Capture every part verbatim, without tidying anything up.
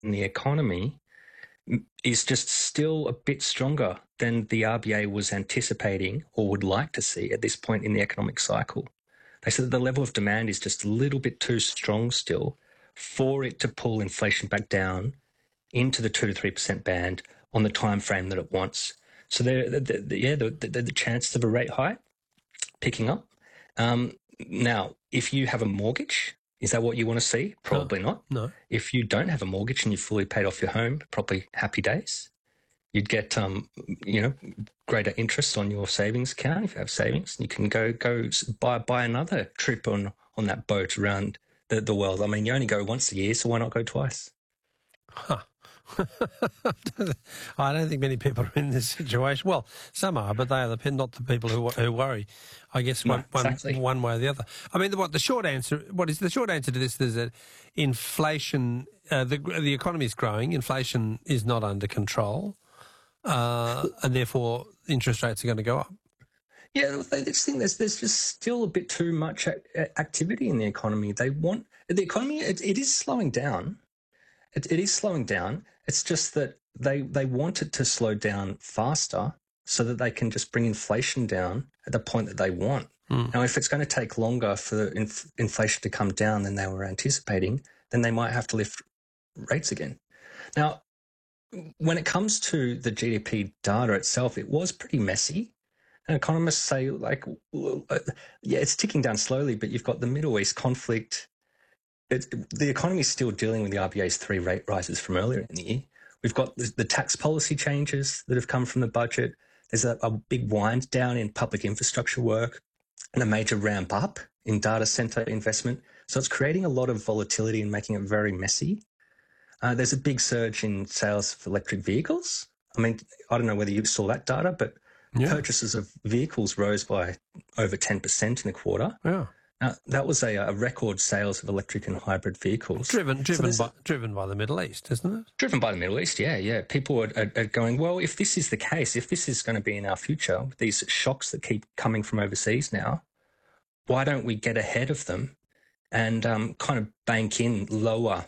in the economy is just still a bit stronger than the R B A was anticipating or would like to see at this point in the economic cycle. They said that the level of demand is just a little bit too strong still for it to pull inflation back down into the two to three percent band on the time frame that it wants. So, the, the, the, yeah, the, the, the chances of a rate hike picking up. Um, now, if you have a mortgage, is that what you want to see? Probably no, not. No. If you don't have a mortgage and you've fully paid off your home, probably happy days. You'd get, um, you know, greater interest on your savings account if you have savings. You can go go buy buy another trip on, on that boat around the, the world. I mean, you only go once a year, so why not go twice? Huh. I don't think many people are in this situation. Well, some are, but they are the, not the people who who worry. I guess one, no, exactly. one, one way or the other. I mean, what the short answer? What is the short answer to this? Is that inflation, uh, the the economy is growing. Inflation is not under control, uh, and therefore interest rates are going to go up. Yeah, I just think there's there's just still a bit too much activity in the economy. They want the economy. It, it is slowing down. It, it is slowing down. It's just that they they want it to slow down faster so that they can just bring inflation down at the point that they want. Mm. Now, if it's going to take longer for inf- inflation to come down than they were anticipating, then they might have to lift rates again. Now, when it comes to the G D P data itself, it was pretty messy. And economists say, like, yeah, it's ticking down slowly, but you've got the Middle East conflict. It's, the economy is still dealing with the R B A's three rate rises from earlier in the year. We've got the, the tax policy changes that have come from the budget. There's a, a big wind down in public infrastructure work and a major ramp up in data center investment. So it's creating a lot of volatility and making it very messy. Uh, there's a big surge in sales of electric vehicles. I mean, I don't know whether you saw that data, but yeah. Purchases of vehicles rose by over ten percent in a quarter. Yeah. Now, that was a, a record sales of electric and hybrid vehicles. Driven driven so by driven by the Middle East, isn't it? Driven by the Middle East, yeah, yeah. People are, are, are going, well, if this is the case, if this is going to be in our future, with these shocks that keep coming from overseas now, why don't we get ahead of them and um, kind of bank in lower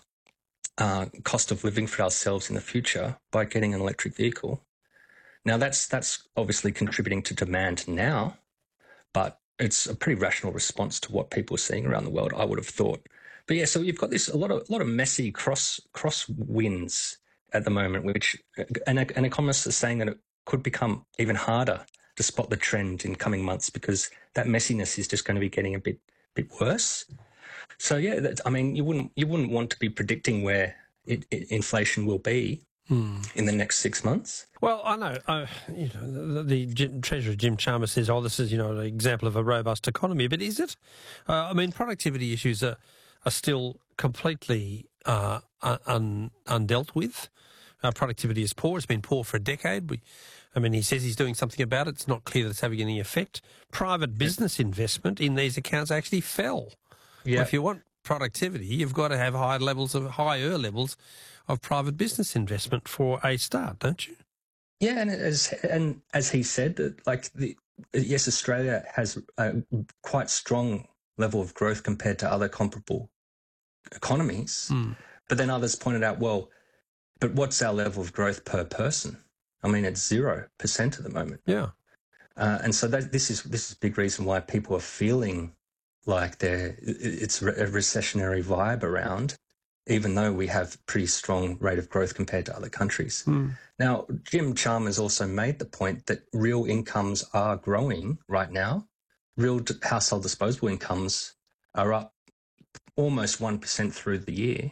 uh, cost of living for ourselves in the future by getting an electric vehicle? Now, that's that's obviously contributing to demand now, but it's a pretty rational response to what people are seeing around the world, I would have thought. But yeah, so you've got this a lot of a lot of messy cross cross winds at the moment, which and, and economists are saying that it could become even harder to spot the trend in coming months because that messiness is just going to be getting a bit bit worse. So yeah, that, I mean, you wouldn't you wouldn't want to be predicting where it, it, inflation will be. Hmm. In the next six months? Well, I know, uh, you know, the, the Treasurer Jim Chalmers says, "Oh, this is you know an example of a robust economy." But is it? Uh, I mean, productivity issues are are still completely uh, un, undealt with. Uh, productivity is poor. It's been poor for a decade. We, I mean, he says he's doing something about it. It's not clear that it's having any effect. Private business investment in these accounts actually fell. Yeah. Well, if you want productivity, you've got to have high levels of higher levels of private business investment for a start, don't you? Yeah, and as and as he said, that like the yes, Australia has a quite strong level of growth compared to other comparable economies. Mm. But then others pointed out, well, but what's our level of growth per person? I mean, it's zero percent at the moment. Yeah, uh, and so that, this is this is a big reason why people are feeling like they're it's a recessionary vibe around. Even though we have pretty strong rate of growth compared to other countries. Mm. Now, Jim Chalmers also made the point that real incomes are growing right now. Real household disposable incomes are up almost one percent through the year.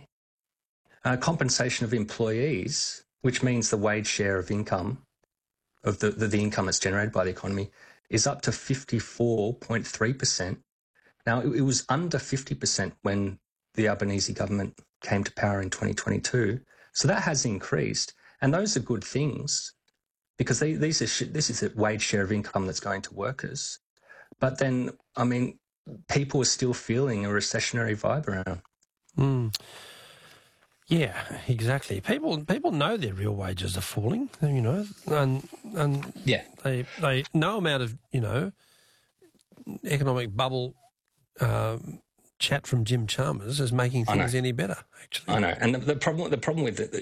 Uh, compensation of employees, which means the wage share of income, of the, the, the income that's generated by the economy, is up to fifty-four point three percent. Now, it, it was under fifty percent when the Albanese government came to power in twenty twenty-two. So that has increased. And those are good things because they, these are sh- this is a wage share of income that's going to workers. But then, I mean, people are still feeling a recessionary vibe around. Mm. Yeah, exactly. People people know their real wages are falling, you know, and and yeah, they they no amount of, you know, economic bubble um, chat from Jim Chalmers as making things any better, actually. I know. And the, the problem the problem with it,